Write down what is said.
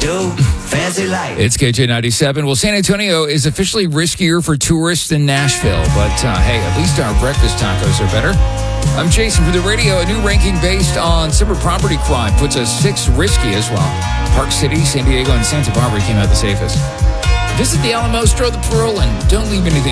do. Fancy life. It's KJ97. Well, San Antonio is officially riskier for tourists than Nashville. But, hey, at least our breakfast tacos are better. I'm Jason for the radio. A new ranking based on summer property crime puts us 6th riskiest, while Park City, San Diego, and Santa Barbara came out the safest. Visit the Alamo, stroll the Pearl, and don't leave anything